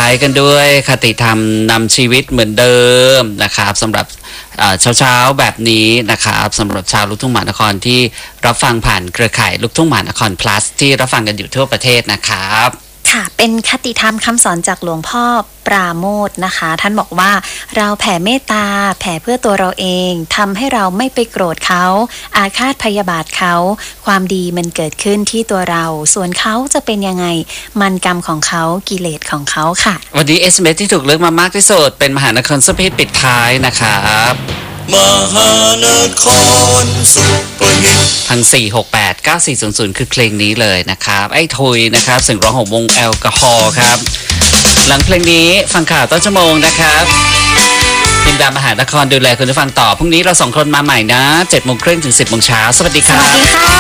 ท้ายกันด้วยคติธรรมนำชีวิตเหมือนเดิมนะครับสำหรับเช้าแบบนี้นะครับสำหรับชาวลูกทุ่งมหานครที่รับฟังผ่านเครือข่ายลูกทุ่งมหานคร plus ที่รับฟังกันอยู่ทั่วประเทศนะครับค่ะเป็นคติธรรมคำสอนจากหลวงพ่อปราโมทย์นะคะท่านบอกว่าเราแผ่เมตตาแผ่เพื่อตัวเราเองทำให้เราไม่ไปโกรธเขาอาฆาตพยาบาทเขาความดีมันเกิดขึ้นที่ตัวเราส่วนเขาจะเป็นยังไงมันกรรมของเขากิเลสของเขาค่ะวันนี้ SMS ที่ถูกเลือกมามากที่สุดเป็นมหานครสุพิษปิดท้ายนะครับมหานครสุพิษทาง4689400คือเพลงนี้เลยนะครับไอ้ทุยนะครับเสียงร้องของวงแอลกอฮอล์ครับหลังเพลงนี้ฟังข่าวต้นชั่วโมงนะครับทีมดามหานครดูแลคุณผู้ฟังต่อพรุ่งนี้เรา2คนมาใหม่นะ 7:30 ถึง 10:00 น.สวัสดีครับสวัสดีค่ะ